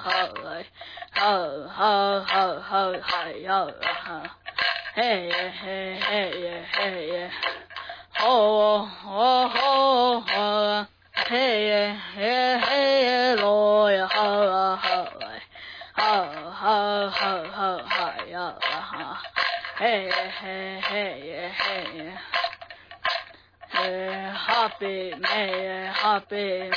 hey hey hey hey ho ho ho ho hey hey hey lo ya ha ha ha ha ha ha ya ha hey hey hey hey happy may happy